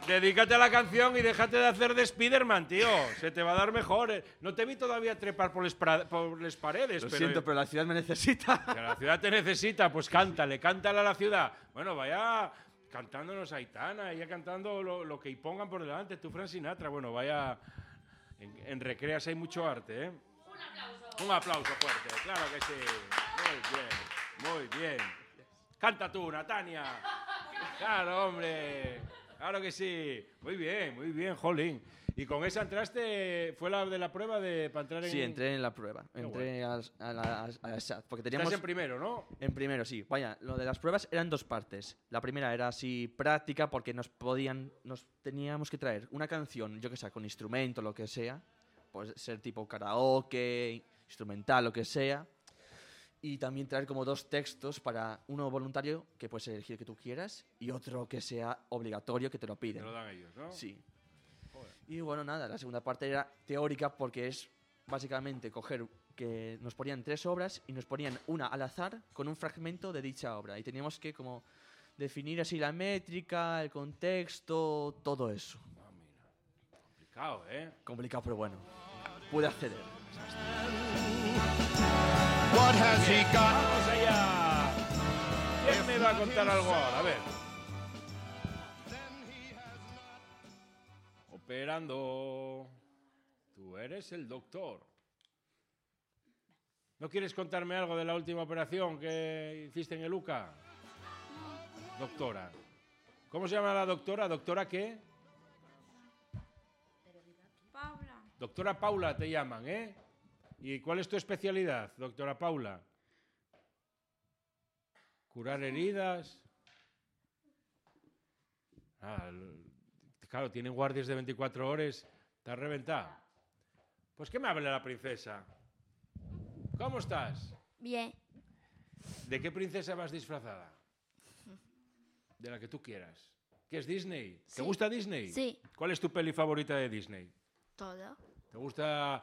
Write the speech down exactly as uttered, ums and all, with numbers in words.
Dedícate a la canción y déjate de hacer de Spiderman, tío. Se te va a dar mejor. No te vi todavía trepar por las paredes. Lo pero siento, pero la ciudad me necesita. Que la ciudad te necesita, pues cántale, cántale a la ciudad. Bueno, vaya cantándonos Aitana, ella cantando lo, lo que pongan por delante. Tú, Frank Sinatra, bueno, vaya... En, en Recreas hay mucho arte, ¿eh? Un aplauso. Un aplauso fuerte, claro que sí. Muy bien, muy bien. Canta tú, Natania. Claro, hombre. Claro que sí. Muy bien, muy bien, jolín. Y con esa entraste, fue la de la prueba de para entrar en... Sí, entré en la prueba. Qué Entré a, a la, a la S A T. Porque teníamos... Estás en primero, ¿no? En primero, sí. Vaya, lo de las pruebas eran dos partes. La primera era así práctica porque nos podían, nos teníamos que traer una canción, yo que sé, con instrumento, lo que sea, puede ser tipo karaoke, instrumental, lo que sea, y también traer como dos textos para uno voluntario que puedes elegir que tú quieras y otro que sea obligatorio que te lo Te piden. lo dan ellos, ¿no? Sí. Joder. Y bueno, nada, la segunda parte era teórica porque es básicamente coger que nos ponían tres obras y nos ponían una al azar con un fragmento de dicha obra. Y teníamos que como definir así la métrica, el contexto, todo eso. Ah, mira. Complicado, ¿eh? Complicado, pero bueno. Pude acceder. What has he got? ¡Vamos allá! ¿Quién me va a contar algo ahora? A ver. Operando. Tú eres el doctor. ¿No quieres contarme algo de la última operación que hiciste en el U C A? Doctora. ¿Cómo se llama la doctora? ¿Doctora qué? Paula. Doctora Paula te llaman, ¿eh? ¿Y cuál es tu especialidad, doctora Paula? Curar heridas. Ah, l- claro, tienen guardias de veinticuatro horas. ¿Te has reventado? Pues que me hable la princesa. ¿Cómo estás? Bien. ¿De qué princesa vas disfrazada? De la que tú quieras. ¿Qué es Disney? ¿Te Sí. gusta Disney? Sí. ¿Cuál es tu peli favorita de Disney? Todo. ¿Te gusta